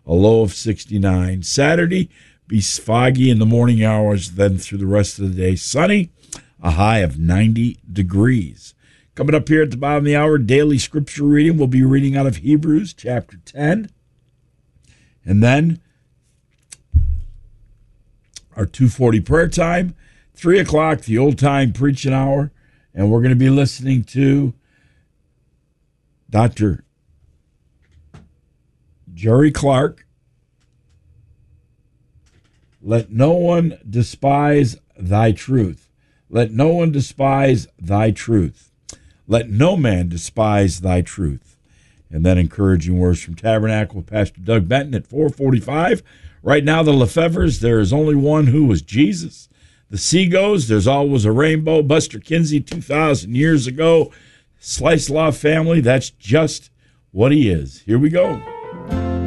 a low of 69. Saturday, be foggy in the morning hours, then through the rest of the day, sunny, a high of 90 degrees. Coming up here at the bottom of the hour, daily scripture reading. We'll be reading out of Hebrews chapter 10. And then our 2:40 prayer time, 3 o'clock, the old time preaching hour. And we're going to be listening to Dr. Jerry Clark. Let no one despise thy truth. Let no one despise thy truth. Let no man despise thy truth. And then encouraging words from Tabernacle with Pastor Doug Benton at 4:45. Right now, the Lefevres, there is only one who was Jesus. The Seagos, there's always a rainbow. Buster Kinsey, 2,000 years ago. Slice Law family, that's just what he is. Here we go.